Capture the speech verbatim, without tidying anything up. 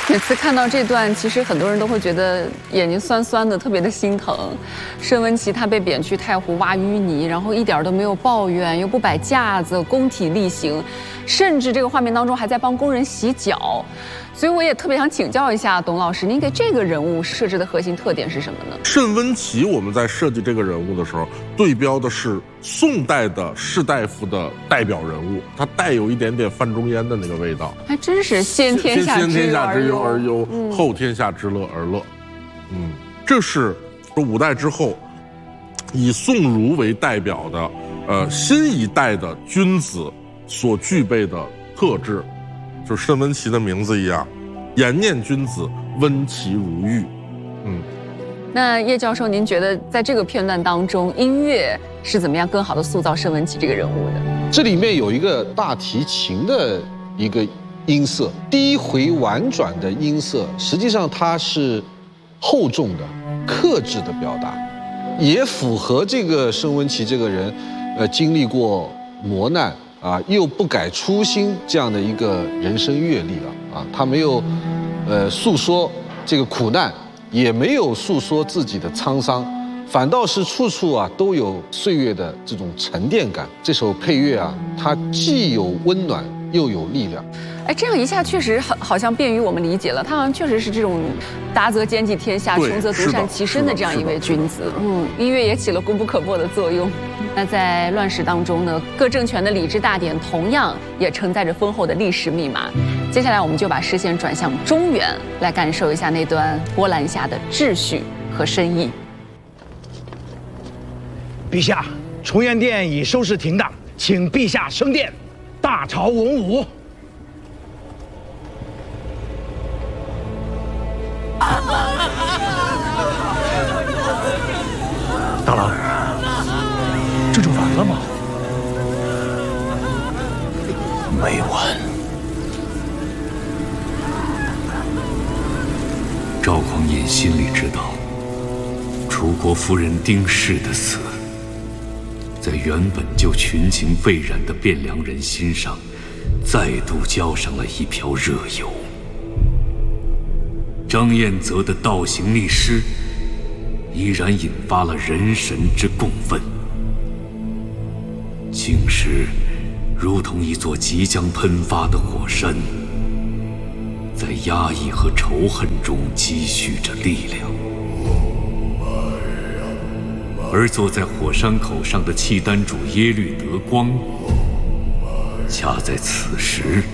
每次看到这段，其实很多人都会觉得眼睛酸酸的，特别的心疼。申文琦他被贬去太湖挖淤泥，然后一点都没有抱怨，又不摆架子，工体力行，甚至这个画面当中还在帮工人洗脚。所以我也特别想请教一下董老师，您给这个人物设置的核心特点是什么呢？ 申文琦，我们在设计这个人物的时候，对标的是宋代的士大夫的代表人物，他带有一点点范仲淹的那个味道， 还真是先天下先天下之忧而忧， 嗯、 后天下之乐而乐。嗯，这是五代之后以宋儒为代表的呃新一代的君子所具备的特质。就申文琦的名字一样，颜念君子，温其如玉。嗯， 那叶教授，您觉得在这个片段当中，音乐是怎么样更好的塑造申文琦这个人物的？ 这里面有一个大提琴的一个音色，低回婉转的音色，实际上它是厚重的、克制的表达，也符合这个申文琦这个人，呃，经历过磨难。啊，又不改初心这样的一个人生阅历了啊，他没有，呃，诉说这个苦难，也没有诉说自己的沧桑，反倒是处处啊都有岁月的这种沉淀感。这首配乐啊，它既有温暖又有力量。 哎，这样一下确实好，好像便于我们理解了。他好像确实是这种达则兼济天下，穷则独善其身的这样一位君子。嗯，音乐也起了功不可没的作用。那在乱世当中呢，各政权的礼制大典同样也承载着丰厚的历史密码。接下来我们就把视线转向中原，来感受一下那段波澜下的秩序和深意。 陛下，崇元殿已收拾停当，请陛下升殿，大朝文武。 大郎，这就完了吗？ 没完。赵匡胤心里知道，楚国夫人丁氏的死，在原本就群情沸然的汴梁人心上，再度浇上了一瓢热油。张彦泽的倒行逆施，依然引发了人神之共愤。青石如同一座即将喷发的火山，在压抑和仇恨中积蓄着力量。而坐在火山口上的契丹主耶律德光，恰在此时